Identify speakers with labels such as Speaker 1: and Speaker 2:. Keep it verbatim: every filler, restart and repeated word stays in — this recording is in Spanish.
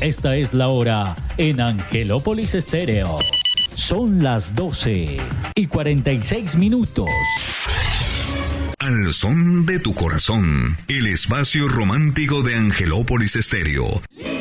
Speaker 1: Esta es la hora en Angelópolis Estéreo. Son las doce y cuarenta y seis minutos.
Speaker 2: Al son de tu corazón, el espacio romántico de Angelópolis Estéreo